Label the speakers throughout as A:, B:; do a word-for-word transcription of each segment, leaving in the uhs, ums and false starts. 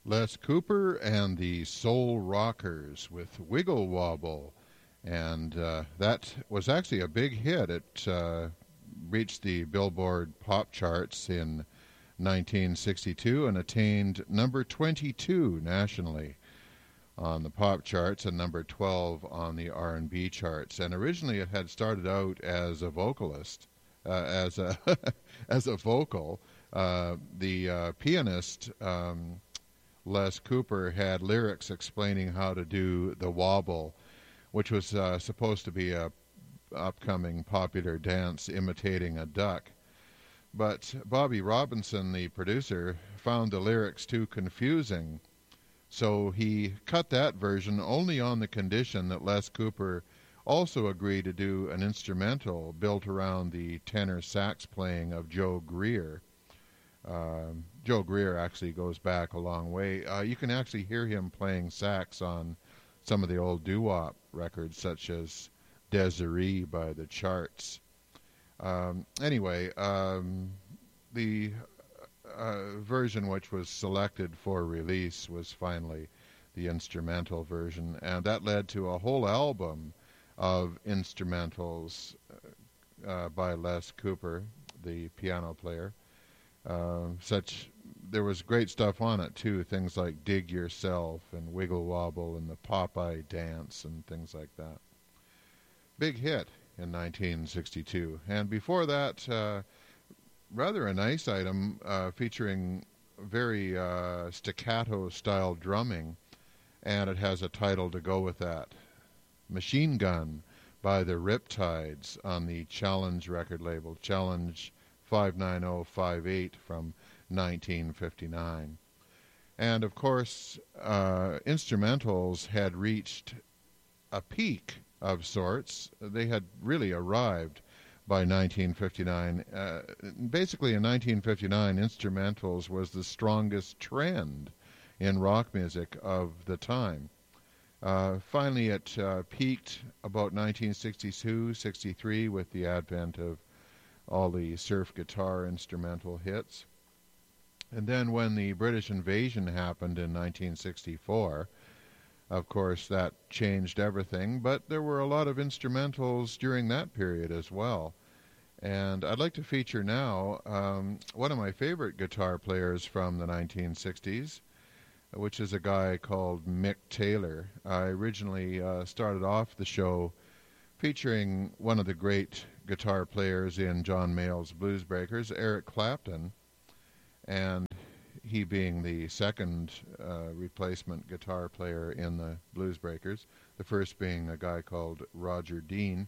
A: Les Cooper and the Soul Rockers with Wiggle Wobble. And uh, that was actually a big hit. It uh, reached the Billboard pop charts in nineteen sixty-two and attained number twenty-two nationally on the pop charts and number twelve on the R and B charts. And originally it had started out as a vocalist, uh, as a as a vocal. Uh, the uh, pianist um, Les Cooper had lyrics explaining how to do the wobble, which was uh, supposed to be a upcoming popular dance imitating a duck. But Bobby Robinson, the producer, found the lyrics too confusing, so he cut that version only on the condition that Les Cooper also agreed to do an instrumental built around the tenor sax playing of Joe Greer. Um, Joe Greer actually goes back a long way. Uh, you can actually hear him playing sax on some of the old doo-wop records, such as Desiree by the Charts. Um, anyway, um, the uh, version which was selected for release was finally the instrumental version, and that led to a whole album of instrumentals uh, by Les Cooper, the piano player. Uh, such there was great stuff on it too, things like Dig Yourself and Wiggle Wobble and the Popeye Dance and things like that. Big hit in nineteen sixty-two. And before that, uh, rather a nice item uh, featuring very uh, staccato style drumming, and it has a title to go with that. Machine Gun by the Riptides on the Challenge record label, Challenge five nine zero five eight from nineteen fifty-nine. And of course, uh, instrumentals had reached a peak of sorts. They had really arrived by nineteen fifty-nine. Uh, basically, in nineteen fifty-nine, instrumentals was the strongest trend in rock music of the time. Uh, finally, it uh, peaked about nineteen sixty-two sixty-three with the advent of all the surf guitar instrumental hits. And then when the British invasion happened in nineteen sixty-four, of course, that changed everything, but there were a lot of instrumentals during that period as well. And I'd like to feature now um, one of my favorite guitar players from the nineteen sixties, which is a guy called Mick Taylor. I originally uh, started off the show featuring one of the great guitar players in John Mayall's Blues Breakers, Eric Clapton, and he being the second uh, replacement guitar player in the Blues Breakers, the first being a guy called Roger Dean.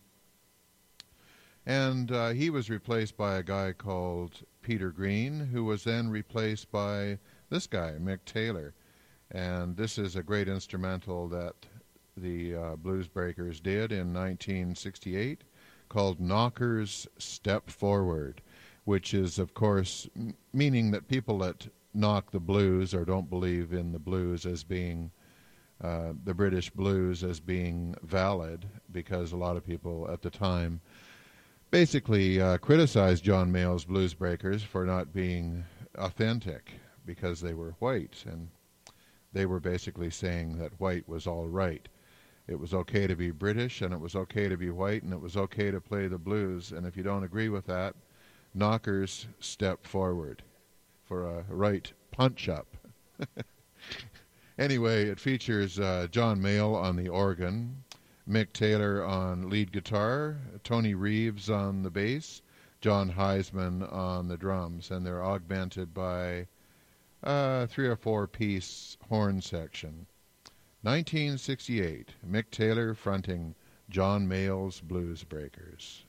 A: And uh, he was replaced by a guy called Peter Green, who was then replaced by this guy, Mick Taylor. And this is a great instrumental that the uh, Blues Breakers did in nineteen sixty-eight called Knockers Step Forward, which is, of course, m- meaning that people that knock the blues or don't believe in the blues as being, uh, the British blues as being valid, because a lot of people at the time basically uh, criticized John Mayall's Blues Breakers for not being authentic because they were white, and they were basically saying that white was all right. It was okay to be British, and it was okay to be white, and it was okay to play the blues. And if you don't agree with that, knockers step forward for a right punch-up. Anyway, it features uh, John Mayall on the organ, Mick Taylor on lead guitar, Tony Reeves on the bass, John Heisman on the drums, and they're augmented by a three or four piece horn section. nineteen sixty-eight, Mick Taylor fronting John Mayall's Blues Breakers.